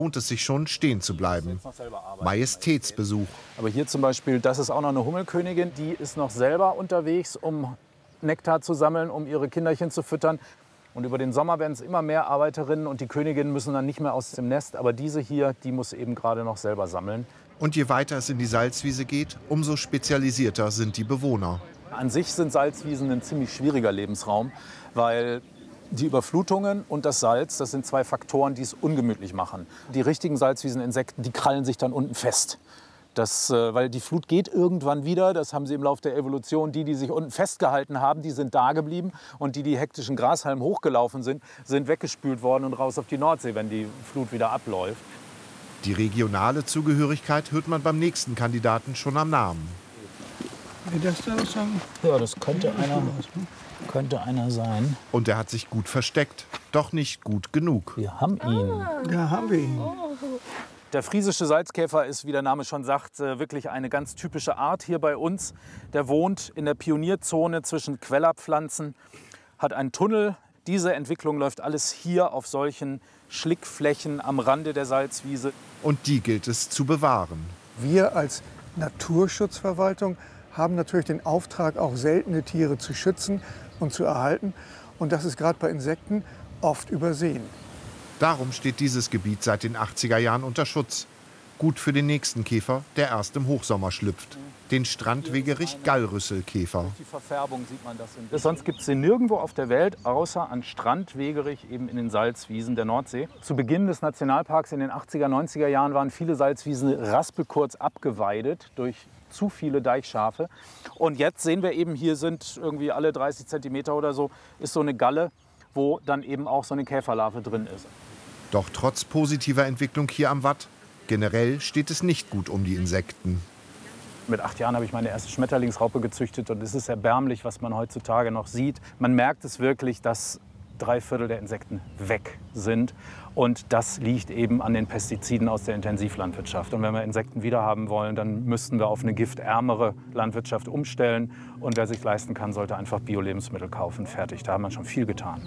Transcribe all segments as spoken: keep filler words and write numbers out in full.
lohnt es sich schon, stehen zu bleiben. Majestätsbesuch. Aber hier zum Beispiel, das ist auch noch eine Hummelkönigin, die ist noch selber unterwegs, um Nektar zu sammeln, um ihre Kinderchen zu füttern. Und über den Sommer werden es immer mehr Arbeiterinnen und die Königinnen müssen dann nicht mehr aus dem Nest. Aber diese hier, die muss eben gerade noch selber sammeln. Und je weiter es in die Salzwiese geht, umso spezialisierter sind die Bewohner. An sich sind Salzwiesen ein ziemlich schwieriger Lebensraum, weil die Überflutungen und das Salz, das sind zwei Faktoren, die es ungemütlich machen. Die richtigen Salzwieseninsekten, die krallen sich dann unten fest. Das, äh, weil die Flut geht irgendwann wieder, das haben sie im Laufe der Evolution. Die, die sich unten festgehalten haben, die sind da geblieben. Und die, die hektisch in Grashalm hochgelaufen sind, sind weggespült worden und raus auf die Nordsee, wenn die Flut wieder abläuft. Die regionale Zugehörigkeit hört man beim nächsten Kandidaten schon am Namen. Ja, das könnte einer, könnte einer sein. Und er hat sich gut versteckt, doch nicht gut genug. Wir haben ihn. Ja, haben wir ihn. Der friesische Salzkäfer ist, wie der Name schon sagt, wirklich eine ganz typische Art hier bei uns. Der wohnt in der Pionierzone zwischen Quellerpflanzen, hat einen Tunnel. Diese Entwicklung läuft alles hier auf solchen Schlickflächen am Rande der Salzwiese. Und die gilt es zu bewahren. Wir als Naturschutzverwaltung haben natürlich den Auftrag, auch seltene Tiere zu schützen und zu erhalten. Und das ist gerade bei Insekten oft übersehen. Darum steht dieses Gebiet seit den achtziger Jahren unter Schutz. Gut für den nächsten Käfer, der erst im Hochsommer schlüpft. Den Strandwegerich-Gallrüsselkäfer. Die Verfärbung sieht man das. Sonst gibt es den nirgendwo auf der Welt, außer an Strandwegerich, eben in den Salzwiesen der Nordsee. Zu Beginn des Nationalparks in den achtziger, neunziger Jahren waren viele Salzwiesen raspelkurz abgeweidet durch zu viele Deichschafe. Und jetzt sehen wir eben, hier sind irgendwie alle dreißig Zentimeter oder so, ist so eine Galle, wo dann eben auch so eine Käferlarve drin ist. Doch trotz positiver Entwicklung hier am Watt, generell steht es nicht gut um die Insekten. Mit acht Jahren habe ich meine erste Schmetterlingsraupe gezüchtet und es ist erbärmlich, was man heutzutage noch sieht. Man merkt es wirklich, dass drei Viertel der Insekten weg sind. Und das liegt eben an den Pestiziden aus der Intensivlandwirtschaft. Und wenn wir Insekten wiederhaben wollen, dann müssten wir auf eine giftärmere Landwirtschaft umstellen. Und wer sich leisten kann, sollte einfach Bio-Lebensmittel kaufen. Fertig, da haben wir schon viel getan.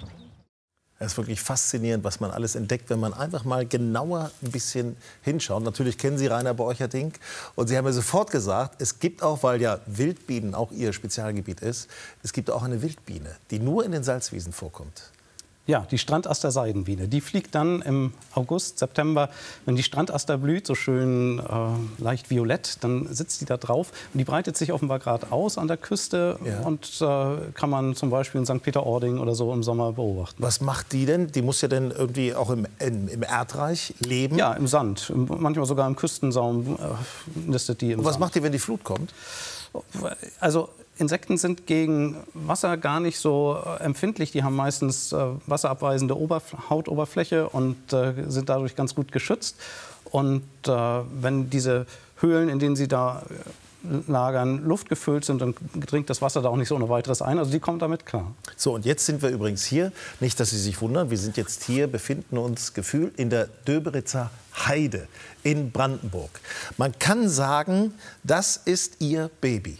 Es ist wirklich faszinierend, was man alles entdeckt, wenn man einfach mal genauer ein bisschen hinschaut. Natürlich kennen Sie Rainer Borcherding und Sie haben mir sofort gesagt, es gibt auch, weil ja Wildbienen auch Ihr Spezialgebiet ist, es gibt auch eine Wildbiene, die nur in den Salzwiesen vorkommt. Ja, die Strandaster-Seidenbiene. Die fliegt dann im August, September, wenn die Strandaster blüht, so schön äh, leicht violett, dann sitzt die da drauf und die breitet sich offenbar gerade aus an der Küste ja. und äh, kann man zum Beispiel in Sankt Peter-Ording oder so im Sommer beobachten. Was macht die denn? Die muss ja dann irgendwie auch im, im, im Erdreich leben? Ja, im Sand. Manchmal sogar im Küstensaum äh, nistet die im Und was Sand. macht die, wenn die Flut kommt? Also Insekten sind gegen Wasser gar nicht so äh, empfindlich. Die haben meistens äh, wasserabweisende Oberf- Hautoberfläche und äh, sind dadurch ganz gut geschützt. Und äh, wenn diese Höhlen, in denen sie da äh, lagern, luftgefüllt sind, dann dringt das Wasser da auch nicht so ohne weiteres ein. Also die kommen damit klar. So, und jetzt sind wir übrigens hier. Nicht, dass Sie sich wundern, wir sind jetzt hier, befinden uns gefühlt in der Döberitzer Heide in Brandenburg. Man kann sagen, das ist Ihr Baby.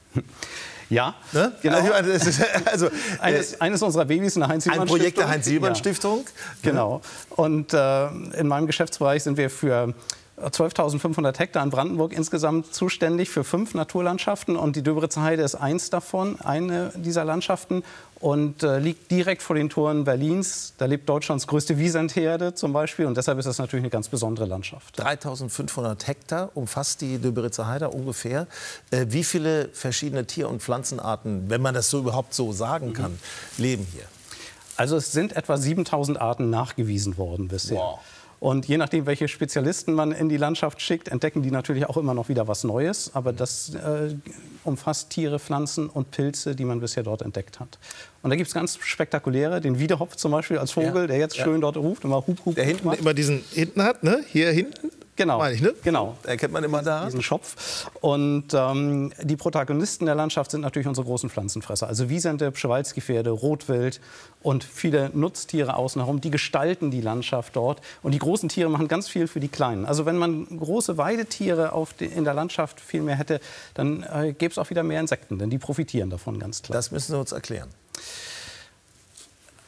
Ja, ne? Genau. Also, das ist, also, eines, eines unserer Babys in der Heinz-Sielmann-Stiftung. Ein Projekt der Heinz-Sielmann-Stiftung. Ja. Genau. Und äh, in meinem Geschäftsbereich sind wir für zwölftausendfünfhundert Hektar in Brandenburg insgesamt zuständig für fünf Naturlandschaften. Und die Döberitzer Heide ist eins davon, eine dieser Landschaften. Und äh, liegt direkt vor den Toren Berlins. Da lebt Deutschlands größte Wiesentherde zum Beispiel. Und deshalb ist das natürlich eine ganz besondere Landschaft. dreitausendfünfhundert Hektar umfasst die Döberitzer Heide ungefähr. Äh, wie viele verschiedene Tier- und Pflanzenarten, wenn man das so überhaupt so sagen kann, mhm. leben hier? Also es sind etwa siebentausend Arten nachgewiesen worden bisher. Wow. Und je nachdem, welche Spezialisten man in die Landschaft schickt, entdecken die natürlich auch immer noch wieder was Neues. Aber das äh, umfasst Tiere, Pflanzen und Pilze, die man bisher dort entdeckt hat. Und da gibt es ganz spektakuläre, den Wiedehopf zum Beispiel als Vogel, ja. der jetzt ja. schön dort ruft, immer hup, hup, der hinten macht. immer diesen hinten hat, ne? Hier hinten. Genau, meine ich, ne? genau. Erkennt man immer da. Diesen Schopf. Und ähm, die Protagonisten der Landschaft sind natürlich unsere großen Pflanzenfresser. Also Wiesente, Przewalski-Pferde, Rotwild und viele Nutztiere außen herum. Die gestalten die Landschaft dort. Und die großen Tiere machen ganz viel für die Kleinen. Also wenn man große Weidetiere auf die, in der Landschaft viel mehr hätte, dann äh, gäbe es auch wieder mehr Insekten. Denn die profitieren davon ganz klar. Das müssen Sie uns erklären.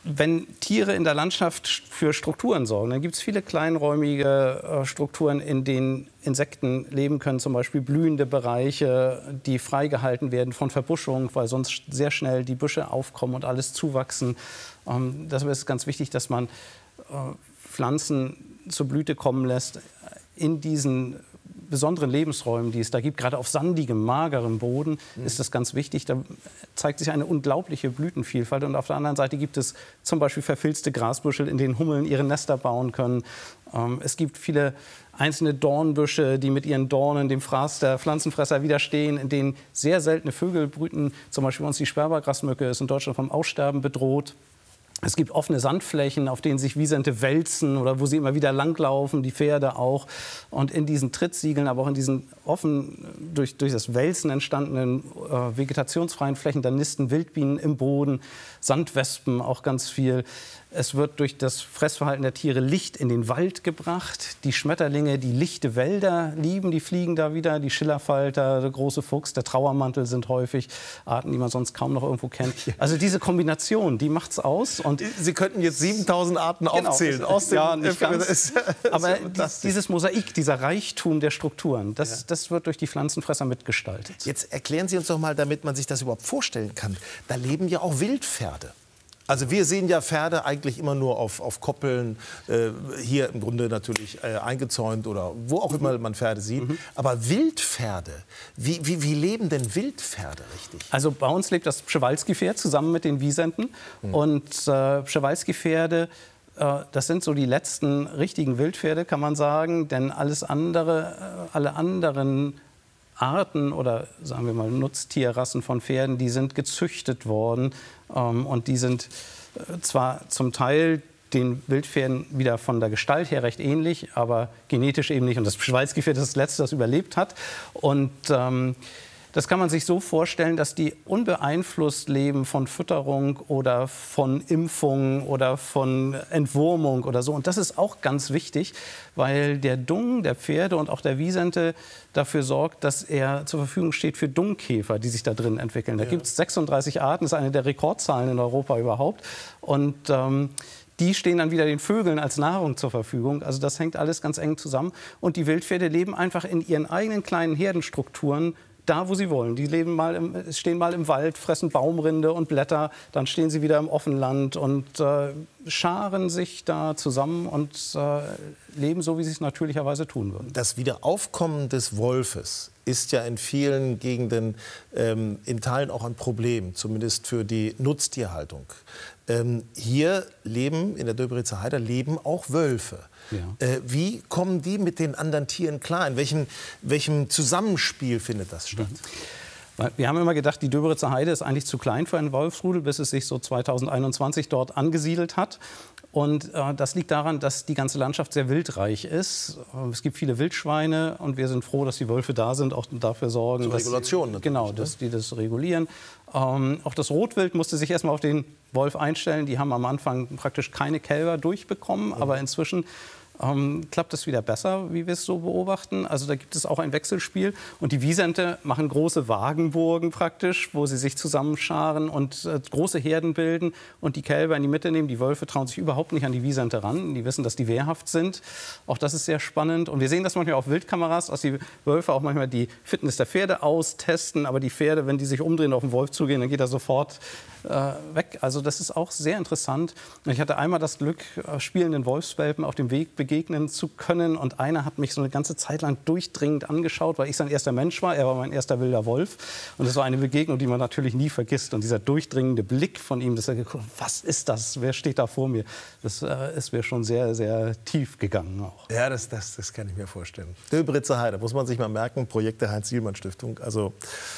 wenn Tiere in der Landschaft für Strukturen sorgen, dann gibt es viele kleinräumige äh, Strukturen, in denen Insekten leben können, zum Beispiel blühende Bereiche, die freigehalten werden von Verbuschung, weil sonst sehr schnell die Büsche aufkommen und alles zuwachsen. Ähm, deshalb ist es ganz wichtig, dass man äh, Pflanzen zur Blüte kommen lässt in diesen besonderen Lebensräumen, die es da gibt. Gerade auf sandigem, magerem Boden mhm. ist das ganz wichtig. Da zeigt sich eine unglaubliche Blütenvielfalt. Und auf der anderen Seite gibt es zum Beispiel verfilzte Grasbüschel, in denen Hummeln ihre Nester bauen können. Ähm, es gibt viele einzelne Dornbüsche, die mit ihren Dornen dem Fraß der Pflanzenfresser widerstehen, in denen sehr seltene Vögel brüten. Zum Beispiel bei uns die Sperbergrasmücke ist in Deutschland vom Aussterben bedroht. Es gibt offene Sandflächen, auf denen sich Wisente wälzen oder wo sie immer wieder langlaufen, die Pferde auch. Und in diesen Trittsiegeln, aber auch in diesen offen durch, durch das Wälzen entstandenen äh, vegetationsfreien Flächen, da nisten Wildbienen im Boden, Sandwespen auch ganz viel. Es wird durch das Fressverhalten der Tiere Licht in den Wald gebracht. Die Schmetterlinge, die lichte Wälder lieben, die fliegen da wieder. Die Schillerfalter, der große Fuchs, der Trauermantel sind häufig Arten, die man sonst kaum noch irgendwo kennt. Also diese Kombination, die macht's aus. Und Sie könnten jetzt siebentausend Arten genau, aufzählen. Aus dem, ja, nicht ganz. Ist, aber dieses Mosaik, dieser Reichtum der Strukturen, das, ja. das wird durch die Pflanzenfresser mitgestaltet. Jetzt erklären Sie uns doch mal, damit man sich das überhaupt vorstellen kann. Da leben ja auch Wildpferde. Also wir sehen ja Pferde eigentlich immer nur auf, auf Koppeln, äh, hier im Grunde natürlich äh, eingezäunt oder wo auch immer man Pferde sieht. Mhm. Aber Wildpferde, wie, wie, wie leben denn Wildpferde richtig? Also bei uns lebt das Przewalski-Pferd zusammen mit den Wisenten. Mhm. Und äh, Przewalski-Pferde, äh, das sind so die letzten richtigen Wildpferde, kann man sagen. Denn alles andere, äh, alle anderen Arten oder sagen wir mal Nutztierrassen von Pferden, die sind gezüchtet worden ähm, und die sind äh, zwar zum Teil den Wildpferden wieder von der Gestalt her recht ähnlich, aber genetisch eben nicht. Und das Przewalski-Pferd ist das letzte, das überlebt hat. Und ähm, das kann man sich so vorstellen, dass die unbeeinflusst leben von Fütterung oder von Impfung oder von Entwurmung oder so. Und das ist auch ganz wichtig, weil der Dung der Pferde und auch der Wisente dafür sorgt, dass er zur Verfügung steht für Dungkäfer, die sich da drin entwickeln. Da ja. gibt es sechsunddreißig Arten, das ist eine der Rekordzahlen in Europa überhaupt. Und ähm, die stehen dann wieder den Vögeln als Nahrung zur Verfügung. Also das hängt alles ganz eng zusammen. Und die Wildpferde leben einfach in ihren eigenen kleinen Herdenstrukturen da, wo sie wollen. Die leben mal im, stehen mal im Wald, fressen Baumrinde und Blätter, dann stehen sie wieder im Offenland und äh, scharen sich da zusammen und äh, leben so, wie sie es natürlicherweise tun würden. Das Wiederaufkommen des Wolfes ist ja in vielen Gegenden ähm, in Teilen auch ein Problem, zumindest für die Nutztierhaltung. Ähm, hier leben, in der Döberitzer Heide, leben auch Wölfe. Ja. Äh, wie kommen die mit den anderen Tieren klar? In welchem, welchem Zusammenspiel findet das statt? Mhm. Wir haben immer gedacht, die Döberitzer Heide ist eigentlich zu klein für einen Wolfsrudel, bis es sich so zweitausendeinundzwanzig dort angesiedelt hat. Und äh, das liegt daran, dass die ganze Landschaft sehr wildreich ist. Es gibt viele Wildschweine und wir sind froh, dass die Wölfe da sind, auch dafür sorgen, Zur dass, Regulation natürlich, genau, ne? dass die das regulieren. Ähm, auch das Rotwild musste sich erstmal auf den Wolf einstellen. Die haben am Anfang praktisch keine Kälber durchbekommen, mhm. aber inzwischen Ähm, klappt es wieder besser, wie wir es so beobachten. Also da gibt es auch ein Wechselspiel. Und die Wisente machen große Wagenburgen praktisch, wo sie sich zusammenscharen und äh, große Herden bilden und die Kälber in die Mitte nehmen. Die Wölfe trauen sich überhaupt nicht an die Wisente ran. Die wissen, dass die wehrhaft sind. Auch das ist sehr spannend. Und wir sehen das manchmal auf Wildkameras, dass die Wölfe auch manchmal die Fitness der Pferde austesten. Aber die Pferde, wenn die sich umdrehen, auf den Wolf zugehen, dann geht er sofort äh, weg. Also das ist auch sehr interessant. Ich hatte einmal das Glück, äh, spielenden Wolfswelpen auf dem Weg begegnen zu können. Und einer hat mich so eine ganze Zeit lang durchdringend angeschaut, weil ich sein erster Mensch war. Er war mein erster wilder Wolf. Und das war eine Begegnung, die man natürlich nie vergisst. Und dieser durchdringende Blick von ihm, dass er geguckt hat, was ist das? Wer steht da vor mir? Das äh, ist mir schon sehr, sehr tief gegangen auch. Ja, das, das, das kann ich mir vorstellen. Döberitzer Heide, muss man sich mal merken, Projekt der Heinz-Sielmann-Stiftung. Also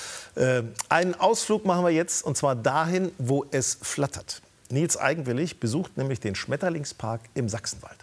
äh, einen Ausflug machen wir jetzt, und zwar dahin, wo es flattert. Nils Eigenwillig besucht nämlich den Schmetterlingspark im Sachsenwald.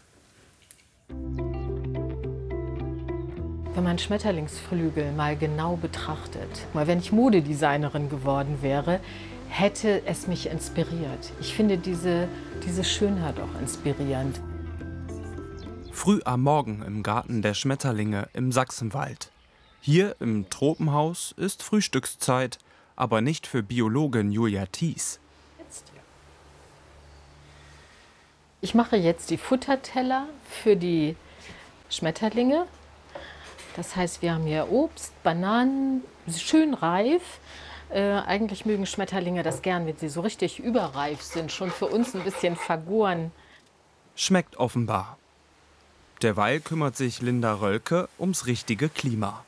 Wenn man Schmetterlingsflügel mal genau betrachtet, mal wenn ich Modedesignerin geworden wäre, hätte es mich inspiriert. Ich finde diese, diese Schönheit auch inspirierend. Früh am Morgen im Garten der Schmetterlinge im Sachsenwald. Hier im Tropenhaus ist Frühstückszeit, aber nicht für Biologin Julia Thies. Ich mache jetzt die Futterteller für die Schmetterlinge. Das heißt, wir haben hier Obst, Bananen, schön reif. Äh, eigentlich mögen Schmetterlinge das gern, wenn sie so richtig überreif sind, schon für uns ein bisschen vergoren. Schmeckt offenbar. Derweil kümmert sich Linda Rölke ums richtige Klima.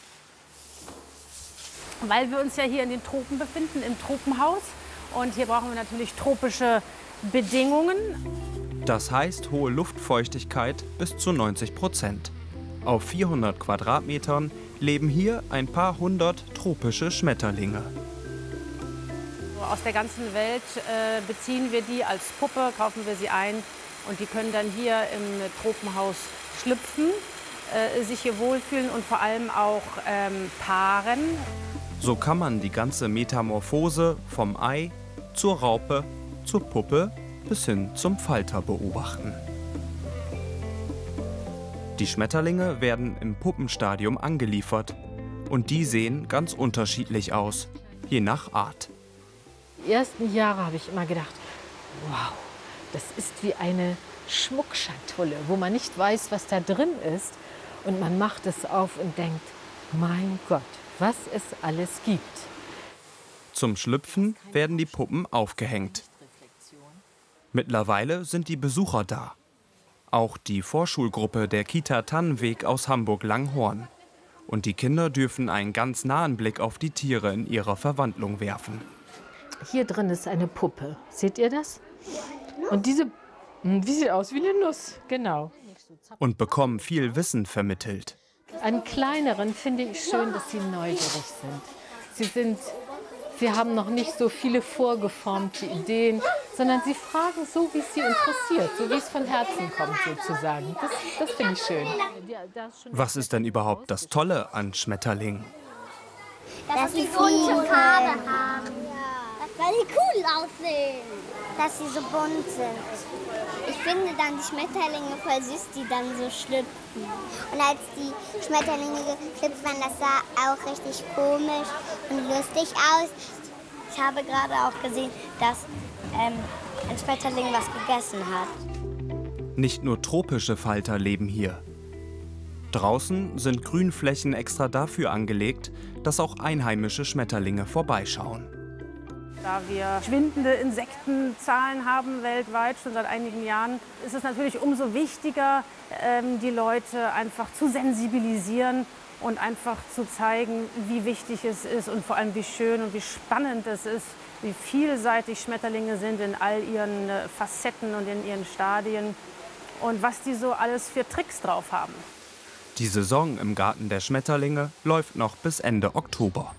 Weil wir uns ja hier in den Tropen befinden, im Tropenhaus. Und hier brauchen wir natürlich tropische Bedingungen. Das heißt hohe Luftfeuchtigkeit bis zu neunzig Prozent. Auf vierhundert Quadratmetern leben hier ein paar hundert tropische Schmetterlinge. Aus der ganzen Welt äh, beziehen wir die als Puppe, kaufen wir sie ein. Und die können dann hier im Tropenhaus schlüpfen, äh, sich hier wohlfühlen und vor allem auch ähm, paaren. So kann man die ganze Metamorphose vom Ei zur Raupe, zur Puppe bis hin zum Falter beobachten. Die Schmetterlinge werden im Puppenstadium angeliefert und die sehen ganz unterschiedlich aus, je nach Art. Die ersten Jahre habe ich immer gedacht, wow, das ist wie eine Schmuckschatulle, wo man nicht weiß, was da drin ist. Und man macht es auf und denkt, mein Gott, was es alles gibt. Zum Schlüpfen werden die Puppen aufgehängt. Mittlerweile sind die Besucher da. Auch die Vorschulgruppe der Kita Tannenweg aus Hamburg-Langhorn. Und die Kinder dürfen einen ganz nahen Blick auf die Tiere in ihrer Verwandlung werfen. Hier drin ist eine Puppe. Seht ihr das? Und diese, wie sieht aus wie eine Nuss, genau. Und bekommen viel Wissen vermittelt. An kleineren finde ich schön, dass sie neugierig sind. Sie sind, sie haben noch nicht so viele vorgeformte Ideen, sondern sie fragen so, wie es sie interessiert, so wie es von Herzen kommt sozusagen. Das, das finde ich schön. Was ist denn überhaupt das Tolle an Schmetterlingen? Dass sie bunte Farbe haben. Weil die cool aussehen. Dass sie so bunt sind. Ich finde dann die Schmetterlinge voll süß, die dann so schlüpfen. Und als die Schmetterlinge geschlüpft waren, das sah auch richtig komisch und lustig aus. Ich habe gerade auch gesehen, dass ähm, ein Schmetterling was gegessen hat. Nicht nur tropische Falter leben hier. Draußen sind Grünflächen extra dafür angelegt, dass auch einheimische Schmetterlinge vorbeischauen. Da wir schwindende Insektenzahlen haben weltweit, schon seit einigen Jahren, ist es natürlich umso wichtiger, die Leute einfach zu sensibilisieren und einfach zu zeigen, wie wichtig es ist und vor allem wie schön und wie spannend es ist, wie vielseitig Schmetterlinge sind in all ihren Facetten und in ihren Stadien und was die so alles für Tricks drauf haben. Die Saison im Garten der Schmetterlinge läuft noch bis Ende Oktober.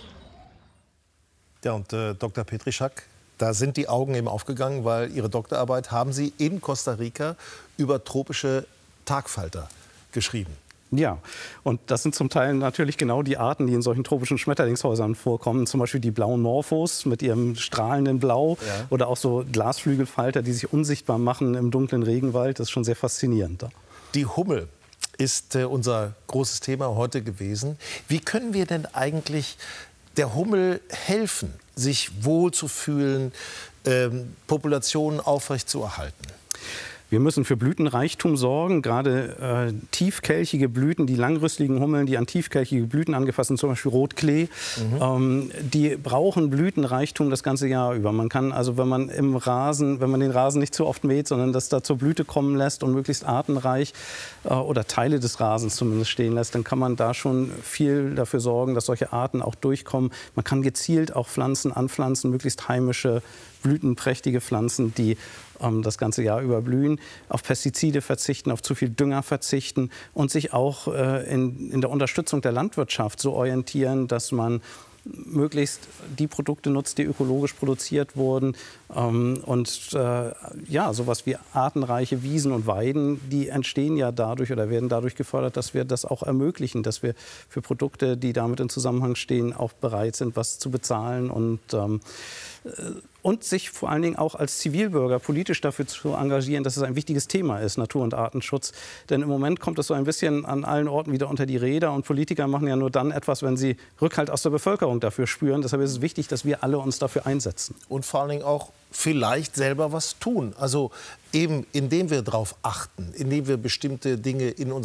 Ja, und äh, Doktor Petrischak, da sind die Augen eben aufgegangen, weil Ihre Doktorarbeit haben Sie in Costa Rica über tropische Tagfalter geschrieben. Ja, und das sind zum Teil natürlich genau die Arten, die in solchen tropischen Schmetterlingshäusern vorkommen. Zum Beispiel die blauen Morphos mit ihrem strahlenden Blau, ja. Oder auch so Glasflügelfalter, die sich unsichtbar machen im dunklen Regenwald. Das ist schon sehr faszinierend. Die Hummel ist äh, unser großes Thema heute gewesen. Wie können wir denn eigentlich der Hummel helfen, sich wohlzufühlen, ähm, Populationen aufrechtzuerhalten? Wir müssen für Blütenreichtum sorgen. Gerade äh, tiefkelchige Blüten, die langrüstligen Hummeln, die an tiefkelchige Blüten angefasst sind, zum Beispiel Rotklee, mhm. ähm, die brauchen Blütenreichtum das ganze Jahr über. Man kann also, wenn man im Rasen, wenn man den Rasen nicht zu oft mäht, sondern das da zur Blüte kommen lässt und möglichst artenreich äh, oder Teile des Rasens zumindest stehen lässt, dann kann man da schon viel dafür sorgen, dass solche Arten auch durchkommen. Man kann gezielt auch Pflanzen anpflanzen, möglichst heimische, blütenprächtige Pflanzen, die ähm, das ganze Jahr über blühen, auf Pestizide verzichten, auf zu viel Dünger verzichten und sich auch äh, in, in der Unterstützung der Landwirtschaft so orientieren, dass man möglichst die Produkte nutzt, die ökologisch produziert wurden. Ähm, und äh, ja, sowas wie artenreiche Wiesen und Weiden, die entstehen ja dadurch oder werden dadurch gefördert, dass wir das auch ermöglichen, dass wir für Produkte, die damit in Zusammenhang stehen, auch bereit sind, was zu bezahlen und ähm, Und sich vor allen Dingen auch als Zivilbürger politisch dafür zu engagieren, dass es ein wichtiges Thema ist, Natur- und Artenschutz. Denn im Moment kommt es so ein bisschen an allen Orten wieder unter die Räder. Und Politiker machen ja nur dann etwas, wenn sie Rückhalt aus der Bevölkerung dafür spüren. Deshalb ist es wichtig, dass wir alle uns dafür einsetzen. Und vor allen Dingen auch vielleicht selber was tun. Also eben indem wir darauf achten, indem wir bestimmte Dinge in unserem